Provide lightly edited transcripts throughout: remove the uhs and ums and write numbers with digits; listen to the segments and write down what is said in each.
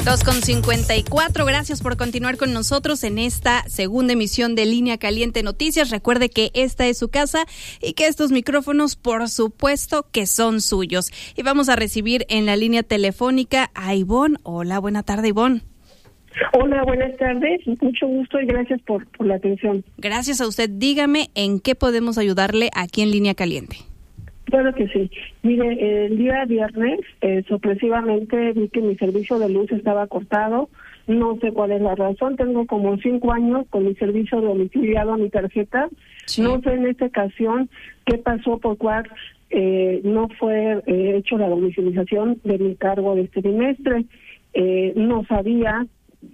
2:54, gracias por continuar con nosotros en esta segunda emisión de Línea Caliente Noticias. Recuerde que esta es su casa y que estos micrófonos, por supuesto, que son suyos. Y vamos a recibir en la línea telefónica a Ivonne. Hola, buena tarde, Ivonne. Hola, buenas tardes. Mucho gusto y gracias por la atención. Gracias a usted. Dígame en qué podemos ayudarle aquí en Línea Caliente. Claro que sí. Mire, el día viernes, sorpresivamente vi que mi servicio de luz estaba cortado. No sé cuál es la razón. Tengo como 5 años con mi servicio domiciliado a mi tarjeta. Sí. No sé en esta ocasión qué pasó, por cuál no fue hecho la domiciliación de mi cargo de este trimestre. No sabía.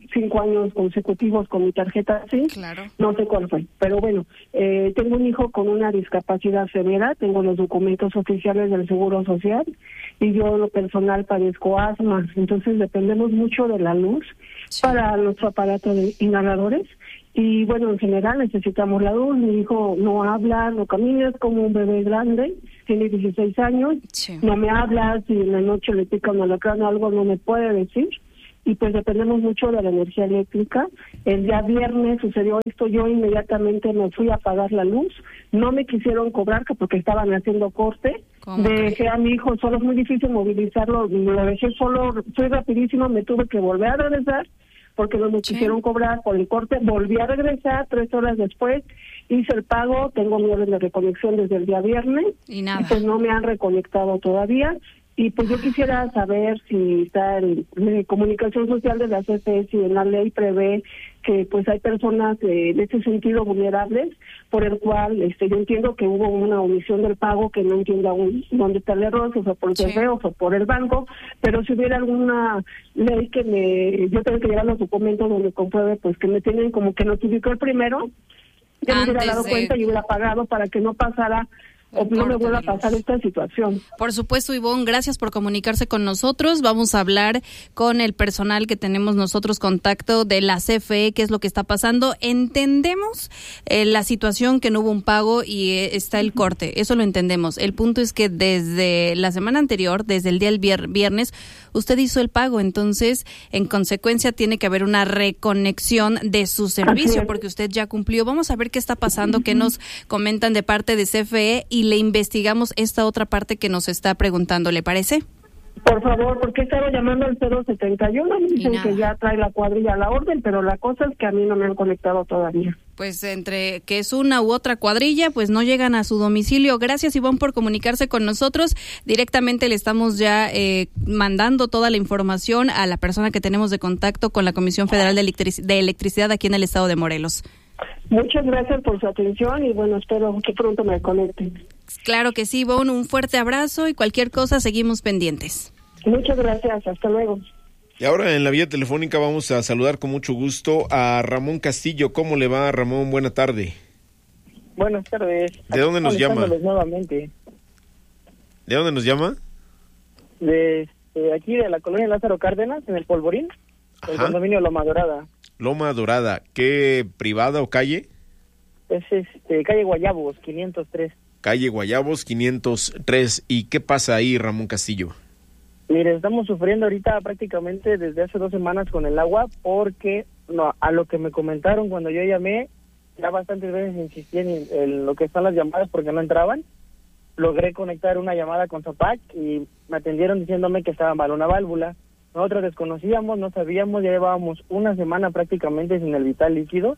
5 años consecutivos con mi tarjeta así, claro. No sé cuál fue, pero bueno, tengo un hijo con una discapacidad severa, tengo los documentos oficiales del Seguro Social y yo en lo personal padezco asma, entonces dependemos mucho de la luz para nuestro aparato de inhaladores y bueno, en general necesitamos la luz. Mi hijo no habla, no camina, es como un bebé grande, tiene 16 años, no me habla, si en la noche le pica un alacrán o algo no me puede decir. Y pues dependemos mucho de la energía eléctrica. El día viernes sucedió esto, yo inmediatamente me fui a apagar la luz, no me quisieron cobrar porque estaban haciendo corte, dejé a mi hijo solo, es muy difícil movilizarlo, lo dejé solo, fui rapidísimo, me tuve que volver a regresar porque no me quisieron cobrar por el corte, volví a regresar 3 horas después, hice el pago, tengo mi orden de reconexión desde el día viernes, y pues no me han reconectado todavía. Y pues yo quisiera saber si está en comunicación social de la CFE, si en la ley prevé que pues hay personas en ese sentido vulnerables, por el cual yo entiendo que hubo una omisión del pago, que no entiendo aún dónde está el error, si fue por el CFE o fue por el banco, pero si hubiera alguna ley que yo tengo que llevar los documentos donde compruebe pues que me tienen como que notificó el primero, yo me hubiera dado cuenta y hubiera pagado para que no pasara o no me vuelva a pasar esta situación. Por supuesto, Ivonne, gracias por comunicarse con nosotros. Vamos a hablar con el personal que tenemos nosotros contacto de la CFE, qué es lo que está pasando. Entendemos la situación, que no hubo un pago y está el corte, eso lo entendemos. El punto es que desde la semana anterior, desde el día del viernes, usted hizo el pago, entonces, en consecuencia, tiene que haber una reconexión de su servicio, porque usted ya cumplió. Vamos a ver qué está pasando, qué nos comentan de parte de CFE y le investigamos esta otra parte que nos está preguntando, ¿le parece? Por favor, porque estaba llamando al 071, me dicen que ya trae la cuadrilla a la orden, pero la cosa es que a mí no me han conectado todavía. Pues entre que es una u otra cuadrilla, pues no llegan a su domicilio. Gracias, Ivonne, por comunicarse con nosotros. Directamente le estamos ya mandando toda la información a la persona que tenemos de contacto con la Comisión Federal de Electricidad aquí en el estado de Morelos. Muchas gracias por su atención y bueno, espero que pronto me conecten. Claro que sí, Ivonne, un fuerte abrazo y cualquier cosa seguimos pendientes. Muchas gracias, hasta luego. Y ahora en la vía telefónica vamos a saludar con mucho gusto a Ramón Castillo. ¿Cómo le va, Ramón? Buena tarde. Buenas tardes. ¿De dónde nos llama? Nuevamente. ¿De dónde nos llama? De aquí de la colonia Lázaro Cárdenas, en el Polvorín, el condominio Loma Dorada. Loma Dorada, ¿qué privada o calle? Es calle Guayabos, 503. Calle Guayabos, 503. ¿Y qué pasa ahí, Ramón Castillo? Mire, estamos sufriendo ahorita prácticamente desde hace 2 semanas con el agua porque a lo que me comentaron cuando yo llamé, ya bastantes veces insistí en lo que están las llamadas porque no entraban. Logré conectar una llamada con Zapac y me atendieron diciéndome que estaba mal una válvula. Nosotros desconocíamos, no sabíamos, ya llevábamos 1 semana prácticamente sin el vital líquido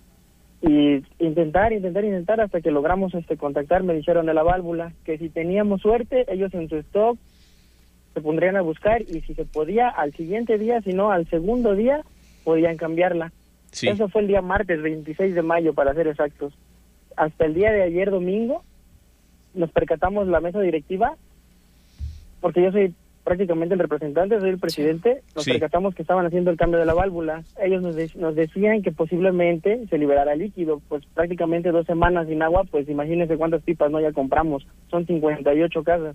y intentar hasta que logramos contactar. Me dijeron de la válvula que si teníamos suerte ellos en su stock se pondrían a buscar y si se podía al siguiente día, si no al segundo día podían cambiarla. Sí. Eso fue el día martes 26 de mayo para ser exactos. Hasta el día de ayer domingo nos percatamos la mesa directiva, porque yo soy prácticamente el representante, soy el presidente, nos percatamos que estaban haciendo el cambio de la válvula. Ellos nos decían que posiblemente se liberara líquido, pues prácticamente 2 semanas sin agua, pues imagínense cuántas pipas ya compramos, son 58 casas.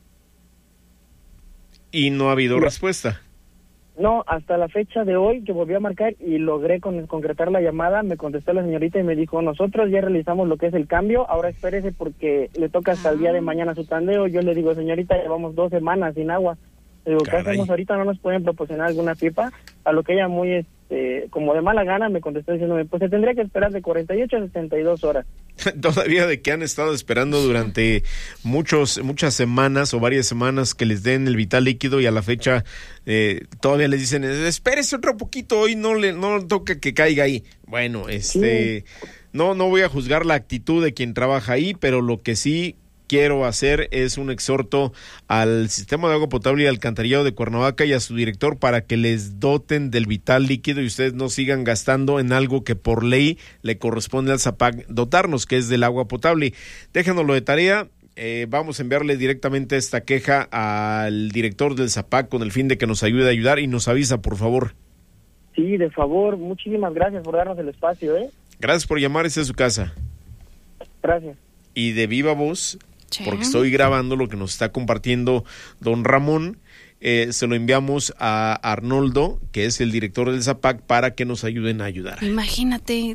¿Y no ha habido respuesta? No, hasta la fecha de hoy que volví a marcar y logré concretar la llamada, me contestó la señorita y me dijo, nosotros ya realizamos lo que es el cambio, ahora espérese porque le toca hasta el día de mañana su tandeo. Yo le digo, señorita, llevamos 2 semanas sin agua. Digo, ¿qué hacemos ahorita? ¿No nos pueden proporcionar alguna pipa? A lo que ella muy, como de mala gana, me contestó diciéndome, pues se tendría que esperar de 48 a 72 horas. Todavía de que han estado esperando durante muchas semanas o varias semanas que les den el vital líquido, y a la fecha todavía les dicen, espérese otro poquito, hoy no toca que caiga ahí. Bueno, Sí. no voy a juzgar la actitud de quien trabaja ahí, pero lo que sí quiero hacer es un exhorto al sistema de agua potable y alcantarillado de Cuernavaca y a su director para que les doten del vital líquido y ustedes no sigan gastando en algo que por ley le corresponde al ZAPAC dotarnos, que es del agua potable. Déjanoslo de tarea. Vamos a enviarle directamente esta queja al director del ZAPAC con el fin de que nos ayude a ayudar y nos avisa, por favor. Sí, de favor, muchísimas gracias por darnos el espacio, Gracias por llamar, esta es su casa. Gracias. Y de viva voz, Sí. porque estoy grabando lo que nos está compartiendo don Ramón, se lo enviamos a Arnoldo, que es el director del ZAPAC, para que nos ayuden a ayudar. Imagínate,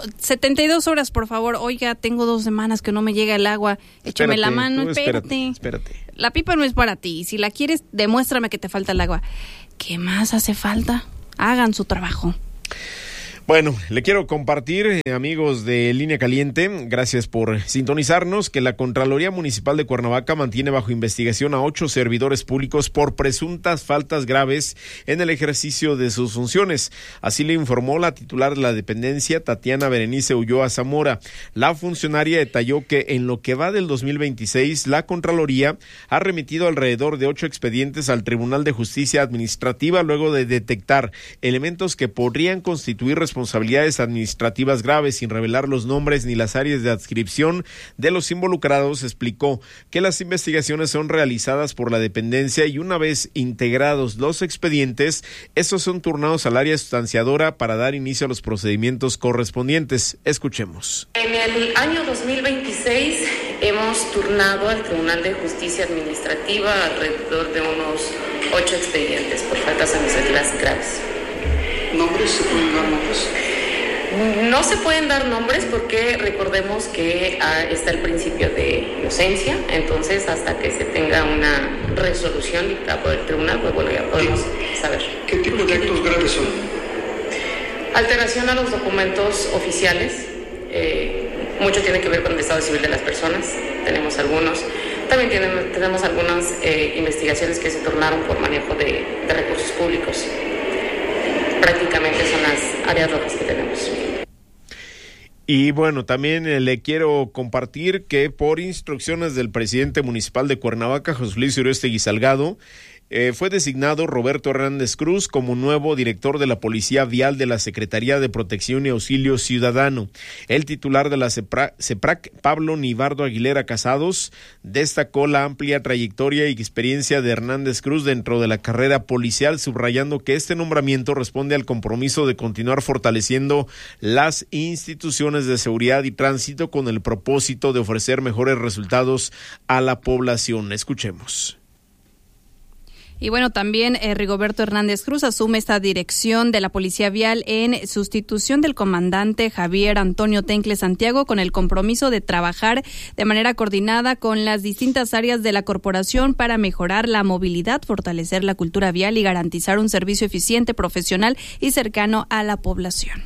72 horas, por favor. Oiga, tengo 2 semanas que no me llega el agua. Échame la mano, espérate. La pipa no es para ti. Si la quieres, demuéstrame que te falta el agua. ¿Qué más hace falta? Hagan su trabajo. Bueno, le quiero compartir, amigos de Línea Caliente, gracias por sintonizarnos, que la Contraloría Municipal de Cuernavaca mantiene bajo investigación a 8 servidores públicos por presuntas faltas graves en el ejercicio de sus funciones. Así le informó la titular de la dependencia, Tatiana Berenice Ulloa Zamora. La funcionaria detalló que en lo que va del 2026, la Contraloría ha remitido alrededor de 8 expedientes al Tribunal de Justicia Administrativa luego de detectar elementos que podrían constituir responsabilidades administrativas graves sin revelar los nombres ni las áreas de adscripción de los involucrados. Explicó que las investigaciones son realizadas por la dependencia y una vez integrados los expedientes, estos son turnados al área sustanciadora para dar inicio a los procedimientos correspondientes. Escuchemos. En el año 2026 hemos turnado al Tribunal de Justicia Administrativa alrededor de unos 8 expedientes por faltas administrativas graves. ¿Nombres? ¿Se pueden dar nombres? No se pueden dar nombres porque recordemos que está el principio de inocencia, entonces hasta que se tenga una resolución dictada por el tribunal, pues bueno, ya podemos saber. ¿Qué tipo de actos graves son? Alteración a los documentos oficiales, mucho tiene que ver con el estado civil de las personas, tenemos algunos. También tenemos algunas investigaciones que se tornaron por manejo de recursos públicos. Prácticamente son las áreas rojas que tenemos. Y bueno, también le quiero compartir que por instrucciones del presidente municipal de Cuernavaca, José Luis Uriostegui Salgado, fue designado Roberto Hernández Cruz como nuevo director de la Policía Vial de la Secretaría de Protección y Auxilio Ciudadano. El titular de la CEPRAC, Pablo Nivardo Aguilera Casados, destacó la amplia trayectoria y experiencia de Hernández Cruz dentro de la carrera policial, subrayando que este nombramiento responde al compromiso de continuar fortaleciendo las instituciones de seguridad y tránsito con el propósito de ofrecer mejores resultados a la población. Escuchemos. Y bueno, también Rigoberto Hernández Cruz asume esta dirección de la Policía Vial en sustitución del comandante Javier Antonio Tencle Santiago, con el compromiso de trabajar de manera coordinada con las distintas áreas de la corporación para mejorar la movilidad, fortalecer la cultura vial y garantizar un servicio eficiente, profesional y cercano a la población.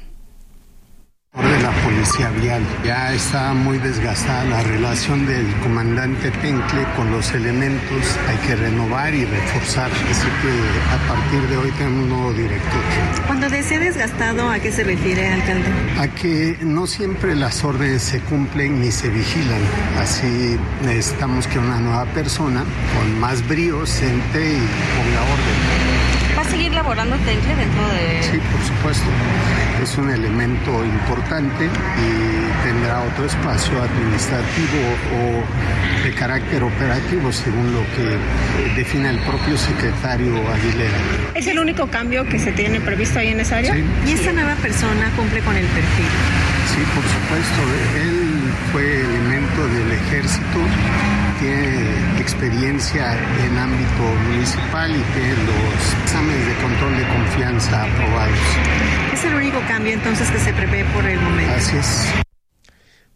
De la Policía Vial. Ya está muy desgastada la relación del comandante Tencle con los elementos. Hay que renovar y reforzar. Así que a partir de hoy tenemos un nuevo director. Cuando decía desgastado, ¿a qué se refiere, alcalde? A que no siempre las órdenes se cumplen ni se vigilan. Así necesitamos que una nueva persona con más brío se entre y ponga orden. ¿Va a seguir laborando Tencle dentro de...? Sí, por supuesto. Es un elemento importante y tendrá otro espacio administrativo o de carácter operativo según lo que define el propio secretario Aguilera. ¿Es el único cambio que se tiene previsto ahí en esa área? Sí. ¿Y esta nueva persona cumple con el perfil? Sí, por supuesto. Él fue elemento del ejército, tiene experiencia en ámbito municipal y tiene los exámenes de control de confianza aprobados. ¿Es el único cambio entonces que se prevé por el momento? Así es.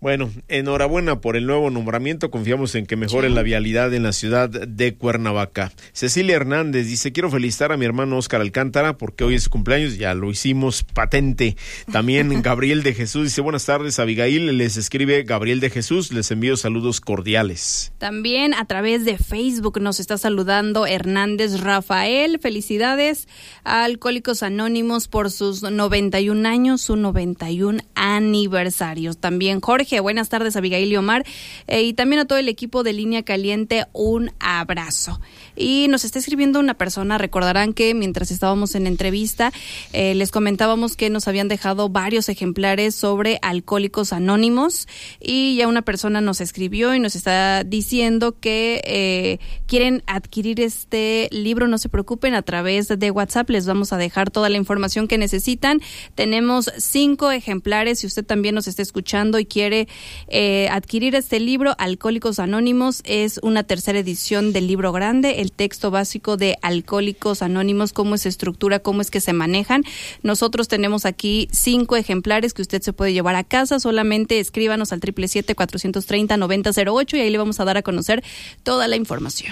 Bueno, enhorabuena por el nuevo nombramiento. Confiamos en que mejore la vialidad en la ciudad de Cuernavaca. Cecilia Hernández dice, quiero felicitar a mi hermano Óscar Alcántara porque hoy es su cumpleaños. Ya lo hicimos patente. También Gabriel de Jesús dice, buenas tardes Abigail. Les escribe Gabriel de Jesús. Les envío saludos cordiales. También a través de Facebook nos está saludando Hernández Rafael. Felicidades a Alcohólicos Anónimos por sus 91 años, su 91 aniversario. También Jorge, buenas tardes Abigail y Omar, y también a todo el equipo de Línea Caliente, un abrazo. Y nos está escribiendo una persona, recordarán que mientras estábamos en entrevista, les comentábamos que nos habían dejado varios ejemplares sobre Alcohólicos Anónimos, y ya una persona nos escribió y nos está diciendo que quieren adquirir este libro. No se preocupen, a través de WhatsApp les vamos a dejar toda la información que necesitan. Tenemos 5 ejemplares. Si usted también nos está escuchando y quiere adquirir este libro, Alcohólicos Anónimos, es una tercera edición del libro grande, el texto básico de Alcohólicos Anónimos, cómo es su estructura, cómo es que se manejan. Nosotros tenemos aquí 5 ejemplares que usted se puede llevar a casa. Solamente escríbanos al 777-430-9008 y ahí le vamos a dar a conocer toda la información.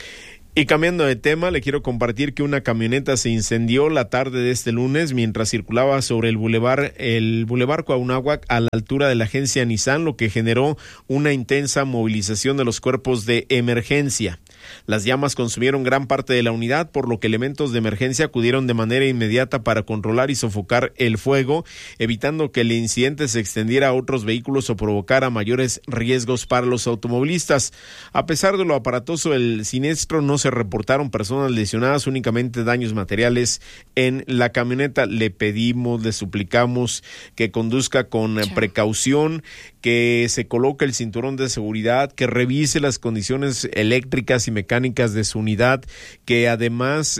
Y cambiando de tema, le quiero compartir que una camioneta se incendió la tarde de este lunes mientras circulaba sobre el bulevar Cuauhnáhuac a la altura de la agencia Nissan, lo que generó una intensa movilización de los cuerpos de emergencia. Las llamas consumieron gran parte de la unidad, por lo que elementos de emergencia acudieron de manera inmediata para controlar y sofocar el fuego, evitando que el incidente se extendiera a otros vehículos o provocara mayores riesgos para los automovilistas. A pesar de lo aparatoso del siniestro, no se reportaron personas lesionadas, únicamente daños materiales en la camioneta. Le pedimos, le suplicamos que conduzca con precaución, que se coloque el cinturón de seguridad, que revise las condiciones eléctricas y mecánicas de su unidad, que además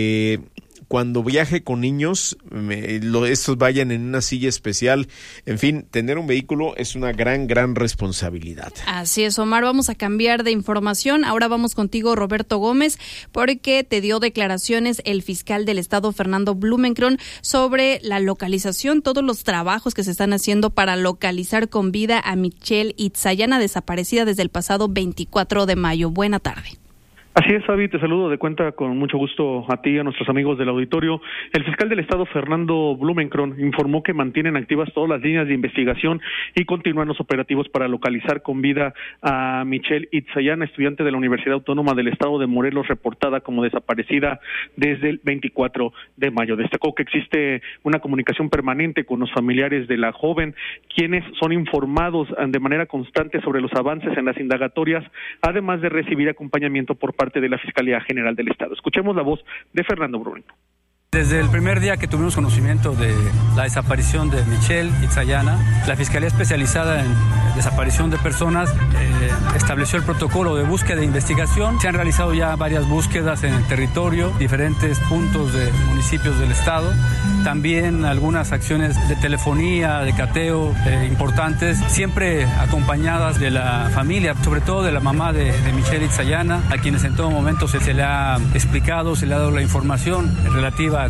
cuando viaje con niños, estos vayan en una silla especial. En fin, tener un vehículo es una gran responsabilidad. Así es, Omar. Vamos a cambiar de información. Ahora vamos contigo, Roberto Gómez, porque te dio declaraciones el fiscal del estado, Fernando Blumenkron, sobre la localización, todos los trabajos que se están haciendo para localizar con vida a Michelle Itzayana, desaparecida desde el pasado 24 de mayo. Buena tarde. Así es, Fabi, te saludo de cuenta con mucho gusto a ti y a nuestros amigos del auditorio. El fiscal del estado, Fernando Blumenkron, informó que mantienen activas todas las líneas de investigación y continúan los operativos para localizar con vida a Michelle Itzayana, estudiante de la Universidad Autónoma del Estado de Morelos, reportada como desaparecida desde el 24 de mayo. Destacó que existe una comunicación permanente con los familiares de la joven, quienes son informados de manera constante sobre los avances en las indagatorias, además de recibir acompañamiento por parte de la Fiscalía General del Estado. Escuchemos la voz de Fernando Blumenkron. Desde el primer día que tuvimos conocimiento de la desaparición de Michelle Itzayana, la Fiscalía Especializada en Desaparición de Personas estableció el protocolo de búsqueda e investigación. Se han realizado ya varias búsquedas en el territorio, diferentes puntos de municipios del estado, también algunas acciones de telefonía, de cateo importantes, siempre acompañadas de la familia, sobre todo de la mamá de Michelle Itzayana, a quienes en todo momento se le ha explicado, se le ha dado la información relativa.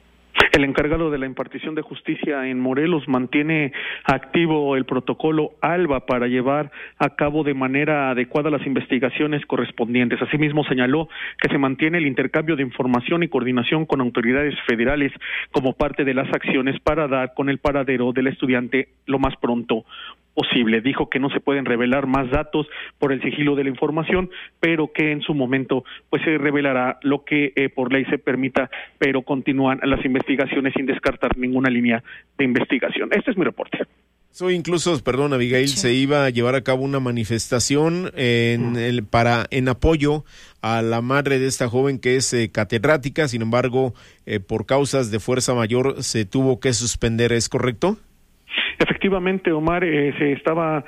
El encargado de la impartición de justicia en Morelos mantiene activo el protocolo ALBA para llevar a cabo de manera adecuada las investigaciones correspondientes. Asimismo, señaló que se mantiene el intercambio de información y coordinación con autoridades federales como parte de las acciones para dar con el paradero del estudiante lo más pronto posible. Dijo que no se pueden revelar más datos por el sigilo de la información, pero que en su momento pues se revelará lo que por ley se permita, pero continúan las investigaciones sin descartar ninguna línea de investigación. Este es mi reporte. Abigail, se iba a llevar a cabo una manifestación en apoyo a la madre de esta joven que es catedrática. Sin embargo, por causas de fuerza mayor se tuvo que suspender, ¿es correcto? Efectivamente, Omar, se estaba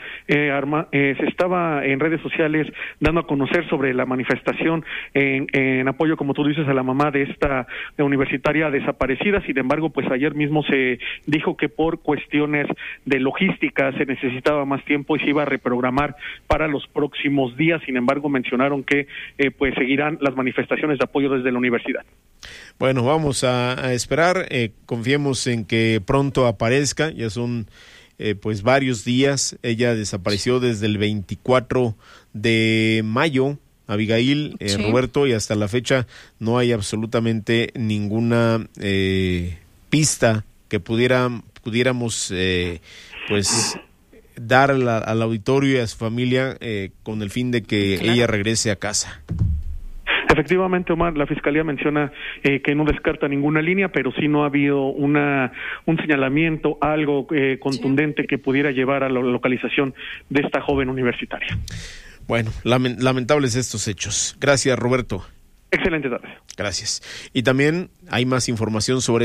en redes sociales dando a conocer sobre la manifestación en apoyo, como tú dices, a la mamá de esta universitaria desaparecida. Sin embargo, pues ayer mismo se dijo que por cuestiones de logística se necesitaba más tiempo y se iba a reprogramar para los próximos días. Sin embargo, mencionaron que pues seguirán las manifestaciones de apoyo desde la universidad. Bueno, vamos a esperar, confiemos en que pronto aparezca. Ya son pues varios días. Ella desapareció desde el 24 de mayo, Abigail, Sí. Roberto, y hasta la fecha no hay absolutamente ninguna pista que pudiéramos pues dar al auditorio y a su familia con el fin de que ella regrese a casa. Efectivamente, Omar, la Fiscalía menciona que no descarta ninguna línea, pero sí no ha habido un señalamiento, algo contundente que pudiera llevar a la localización de esta joven universitaria. Bueno, lamentables estos hechos. Gracias, Roberto. Excelente tarde. Gracias. Y también hay más información sobre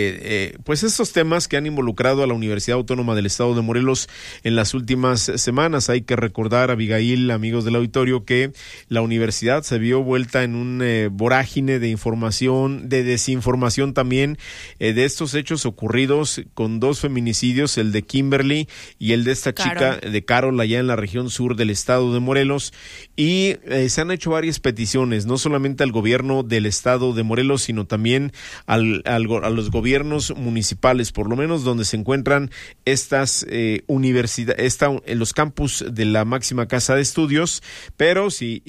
pues estos temas que han involucrado a la Universidad Autónoma del Estado de Morelos en las últimas semanas. Hay que recordar, Abigail, amigos del auditorio, que la universidad se vio vuelta en un vorágine de información, de desinformación también, de estos hechos ocurridos con 2 feminicidios, el de Kimberly y el de esta chica de Carol, allá en la región sur del estado de Morelos. Y se han hecho varias peticiones, no solamente al gobierno del estado de Morelos, sino también a los gobiernos municipales, por lo menos donde se encuentran estas universidades, los campus de la máxima casa de estudios, pero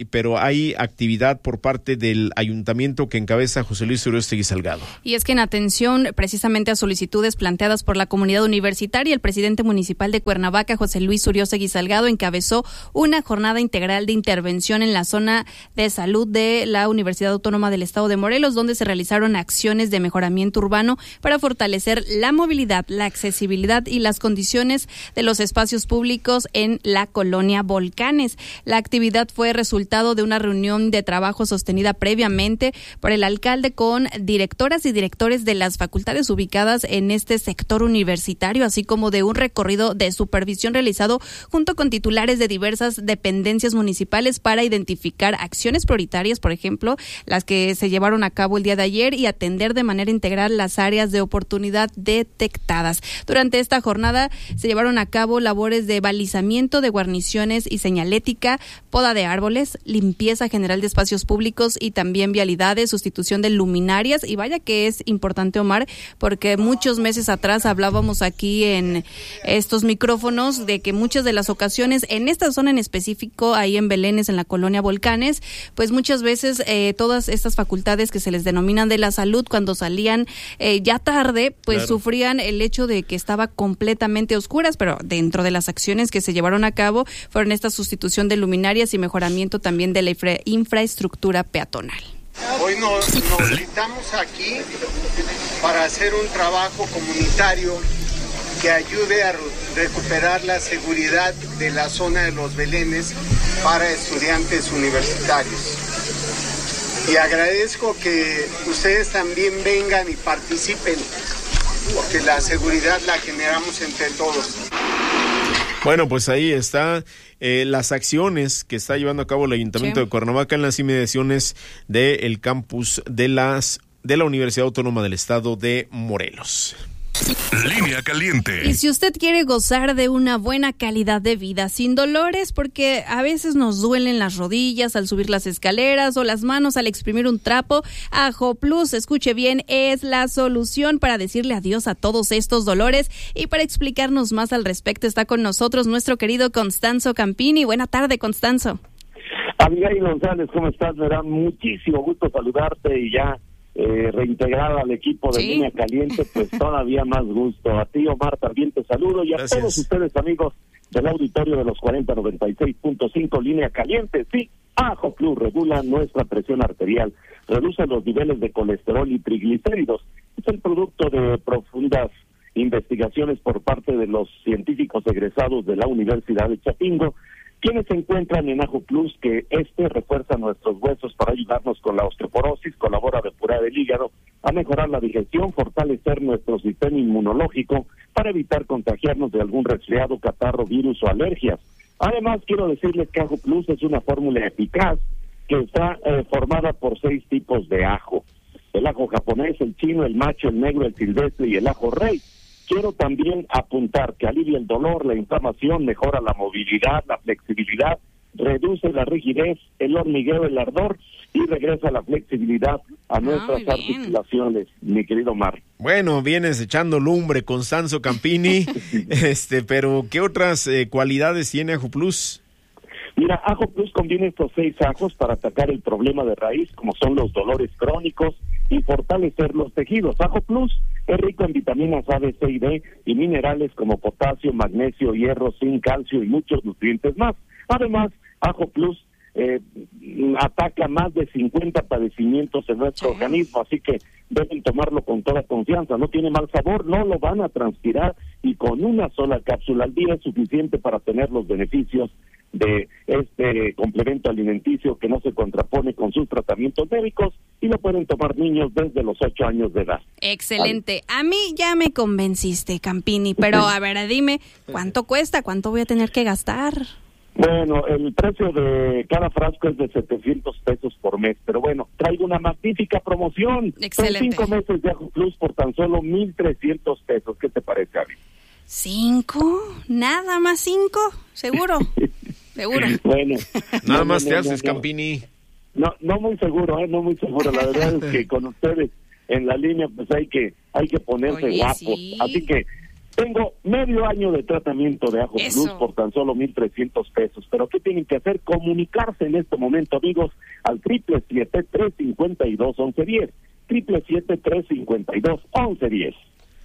hay actividad por parte del ayuntamiento que encabeza José Luis Uriostegui Salgado. Y es que en atención precisamente a solicitudes planteadas por la comunidad universitaria, el presidente municipal de Cuernavaca, José Luis Uriostegui Salgado, encabezó una jornada integral de intervención en la zona de salud de la Universidad Autónoma del Estado de Morelos, donde se realizaron acciones de mejoramiento urbano para fortalecer la movilidad, la accesibilidad y las condiciones de los espacios públicos en la colonia Volcanes. La actividad fue resultado de una reunión de trabajo sostenida previamente por el alcalde con directoras y directores de las facultades ubicadas en este sector universitario, así como de un recorrido de supervisión realizado junto con titulares de diversas dependencias municipales para identificar acciones prioritarias, por ejemplo, las que se llevaron a cabo el día de ayer, y atender de manera integral las áreas de oportunidad detectadas. Durante esta jornada se llevaron a cabo labores de balizamiento de guarniciones y señalética, poda de árboles, limpieza general de espacios públicos y también vialidades, sustitución de luminarias. Y vaya que es importante, Omar, porque muchos meses atrás hablábamos aquí en estos micrófonos de que muchas de las ocasiones en esta zona en específico, ahí en Belénes, en la colonia Volcanes, pues muchas veces todas estas facultades que se les denominan de la salud, cuando salían ya tarde, pues sufrían el hecho de que estaba completamente oscuras, pero dentro de las acciones que se llevaron a cabo fueron esta sustitución de luminarias y mejoramiento también de la infraestructura peatonal. Hoy nos citamos aquí para hacer un trabajo comunitario que ayude a recuperar la seguridad de la zona de los Belénes para estudiantes universitarios. Y agradezco que ustedes también vengan y participen, porque la seguridad la generamos entre todos. Bueno, pues ahí está las acciones que está llevando a cabo el Ayuntamiento de Cuernavaca en las inmediaciones del campus de la Universidad Autónoma del Estado de Morelos. Línea Caliente. Y si usted quiere gozar de una buena calidad de vida sin dolores, porque a veces nos duelen las rodillas al subir las escaleras o las manos al exprimir un trapo, Ajo Plus, escuche bien, es la solución para decirle adiós a todos estos dolores. Y para explicarnos más al respecto está con nosotros nuestro querido Constanzo Campini. Buena tarde, Constanzo. Abigail González, ¿cómo estás? Me da muchísimo gusto saludarte y ya reintegrada al equipo de Línea Caliente, pues todavía más gusto. A ti, Omar, también te saludo, y a todos ustedes, amigos del auditorio de los 4096.5 Línea Caliente. Sí, Ajo Plus regula nuestra presión arterial, reduce los niveles de colesterol y triglicéridos. Es el producto de profundas investigaciones por parte de los científicos egresados de la Universidad de Chapingo, quienes se encuentran en Ajo Plus, que refuerza nuestros huesos para ayudarnos con la osteoporosis, colabora a depurar el hígado, a mejorar la digestión, fortalecer nuestro sistema inmunológico para evitar contagiarnos de algún resfriado, catarro, virus o alergias. Además, quiero decirles que Ajo Plus es una fórmula eficaz que está formada por 6 tipos de ajo: el ajo japonés, el chino, el macho, el negro, el silvestre y el ajo rey. Quiero también apuntar que alivia el dolor, la inflamación, mejora la movilidad, la flexibilidad, reduce la rigidez, el hormigueo, el ardor y regresa la flexibilidad a nuestras articulaciones, mi querido Mar. Bueno, vienes echando lumbre, Constanzo Campini, pero ¿qué otras cualidades tiene Ajo Plus? Mira, Ajo Plus contiene estos 6 ajos para atacar el problema de raíz, como son los dolores crónicos y fortalecer los tejidos. Ajo Plus es rico en vitaminas A, B, C y D y minerales como potasio, magnesio, hierro, zinc, calcio y muchos nutrientes más. Además, Ajo Plus ataca más de 50 padecimientos en nuestro organismo, así que deben tomarlo con toda confianza. No tiene mal sabor, no lo van a transpirar y con una sola cápsula al día es suficiente para tener los beneficios de este complemento alimenticio que no se contrapone con sus tratamientos médicos y lo pueden tomar niños desde los 8 años de edad. Excelente. A mí ya me convenciste, Campini, pero a ver, dime, ¿cuánto cuesta? ¿Cuánto voy a tener que gastar? Bueno, el precio de cada frasco es de 700 pesos por mes, pero bueno, traigo una magnífica promoción. Excelente. Son 5 meses de Ajo Plus por tan solo 1,300 pesos. ¿Qué te parece, Abby? ¿5? ¿Nada más 5? ¿Seguro? ¿Seguro? Bueno. Nada más te haces, Campini. No muy seguro, no muy seguro. La verdad es que con ustedes en la línea pues hay que ponerse guapos. Sí. Así que tengo medio año de tratamiento de Ajo Plus por tan solo 1,300 pesos. Pero ¿qué tienen que hacer? Comunicarse en este momento, amigos, al 777-352-1110. 777-352-1110.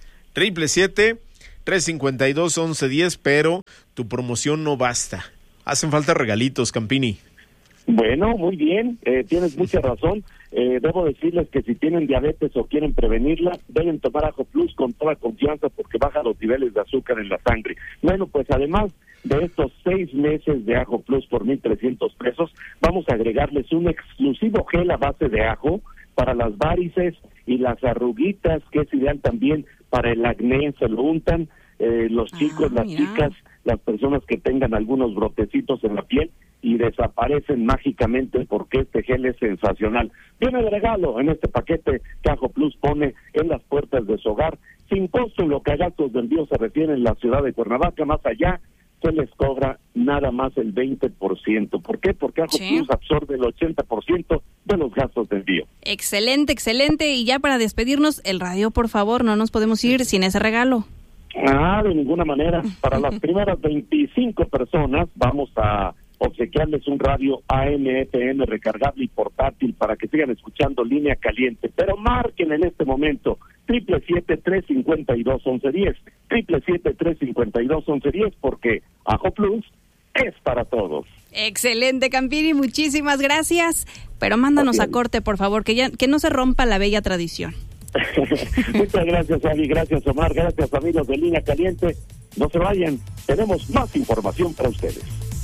777-352-1110, pero tu promoción no basta. Hacen falta regalitos, Campini. Bueno, muy bien, tienes mucha razón. Debo decirles que si tienen diabetes o quieren prevenirla, deben tomar Ajo Plus con toda confianza porque baja los niveles de azúcar en la sangre. Bueno, pues además de estos 6 meses de Ajo Plus por 1,300 pesos, vamos a agregarles un exclusivo gel a base de ajo para las varices y las arruguitas, que es ideal también para el acné. Se lo untan los chicos, las chicas, las personas que tengan algunos brotecitos en la piel y desaparecen mágicamente porque este gel es sensacional. Viene de regalo en este paquete que Ajo Plus pone en las puertas de su hogar, sin costo en lo que a gastos de envío se refiere en la ciudad de Cuernavaca. Más allá, se les cobra nada más el 20%. ¿Por qué? Porque Ajo Plus absorbe el 80% de los gastos de envío. Excelente, excelente. Y ya para despedirnos, el radio, por favor, no nos podemos ir sin ese regalo. De ninguna manera. Para las primeras 25 personas vamos a obsequiarles un radio AM/FM recargable y portátil para que sigan escuchando Línea Caliente. Pero marquen en este momento 777-352-1110. 777-352-1110 porque Ajo Plus es para todos. Excelente, Campini, muchísimas gracias. Pero mándanos a corte, por favor, que no se rompa la bella tradición. Muchas gracias, Abby, gracias, Omar, gracias, amigos de Línea Caliente. No se vayan, tenemos más información para ustedes.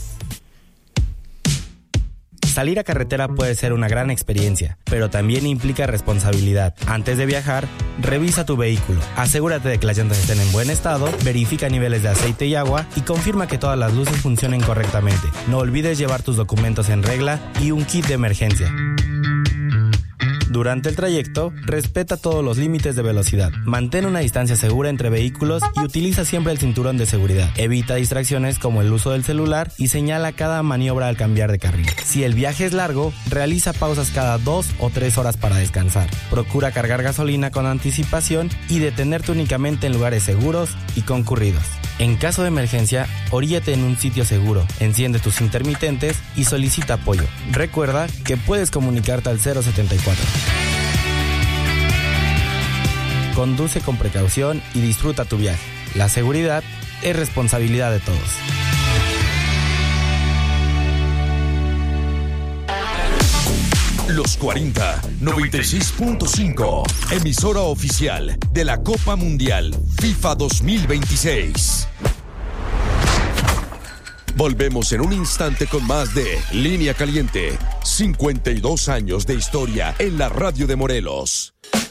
Salir a carretera puede ser una gran experiencia, pero también implica responsabilidad. Antes de viajar, revisa tu vehículo, asegúrate de que las llantas estén en buen estado, verifica niveles de aceite y agua y confirma que todas las luces funcionen correctamente. No olvides llevar tus documentos en regla y un kit de emergencia. Durante el trayecto, respeta todos los límites de velocidad. Mantén una distancia segura entre vehículos y utiliza siempre el cinturón de seguridad. Evita distracciones como el uso del celular y señala cada maniobra al cambiar de carril. Si el viaje es largo, realiza pausas cada 2 o 3 horas para descansar. Procura cargar gasolina con anticipación y detenerte únicamente en lugares seguros y concurridos. En caso de emergencia, oríllate en un sitio seguro, enciende tus intermitentes y solicita apoyo. Recuerda que puedes comunicarte al 074. Conduce con precaución y disfruta tu viaje. La seguridad es responsabilidad de todos. Los 40, 96.5, emisora oficial de la Copa Mundial FIFA 2026. Volvemos en un instante con más de Línea Caliente. 52 años de historia en la radio de Morelos.